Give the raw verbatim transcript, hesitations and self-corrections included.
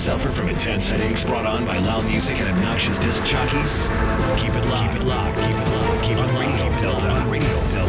Suffer from intense headaches brought on by loud music and obnoxious disc jockeys? Keep it locked. Keep it locked. Keep it locked. Keep it locked. On Radio Delta. On Radio Delta.